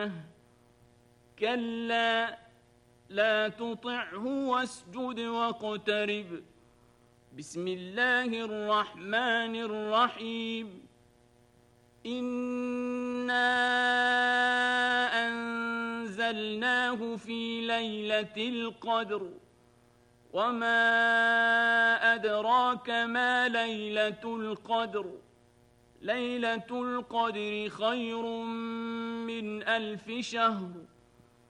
كلا لا تطعه واسجد واقترب. بسم الله الرحمن الرحيم. إنا أنزلناه في ليلة القدر وما أدراك ما ليلة القدر. ليلة القدر خير من 1000 شهر